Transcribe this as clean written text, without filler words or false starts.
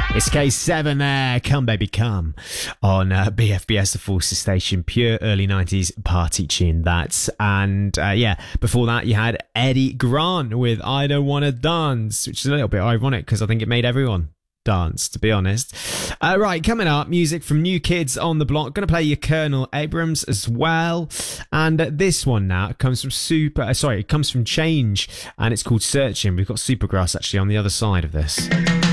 It's K7 there, Come Baby Come, on BFBS, the Forces Station, pure early 90s party tune that. And before that you had Eddie Grant with I Don't Wanna Dance, which is a little bit ironic because I think it made everyone dance, to be honest. Right, coming up, music from New Kids on the Block. Gonna play you Colonel Abrams as well. And this one now comes from it comes from Change, and it's called Searching. We've got Supergrass actually on the other side of this.